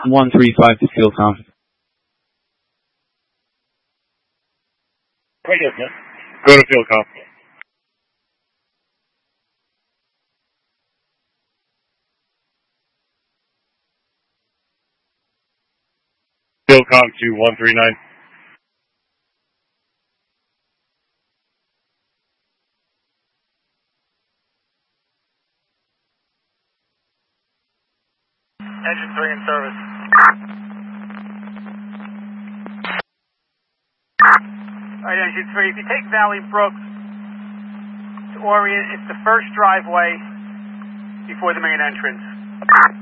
135 to FieldCom. Go to FieldCom. FieldCom to 139. Engine 3 in service. Alright, Engine 3, if you take Valley Brook to Orient, it's the first driveway before the main entrance.